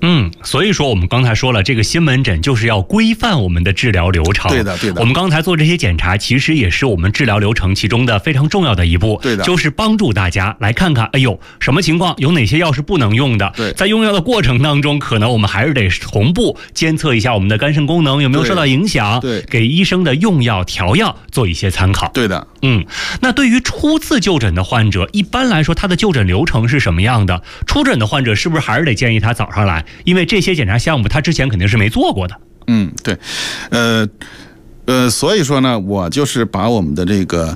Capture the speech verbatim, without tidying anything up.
嗯，所以说我们刚才说了，这个新门诊就是要规范我们的治疗流程。 对的，对的。 我们刚才做这些检查，其实也是我们治疗流程其中的非常重要的一步。 对的， 就是帮助大家来看看，哎呦，什么情况，有哪些药是不能用的。 对， 在用药的过程当中，可能我们还是得同步监测一下我们的肝肾功能有没有受到影响， 对， 给医生的用药调药做一些参考。 对的， 嗯，那对于初次就诊的患者，一般来说他的就诊流程是什么样的？初诊的患者是不是还是得建议他早上来？因为这些检查项目他之前肯定是没做过的。 嗯，对，呃呃，所以说呢，我就是把我们的这个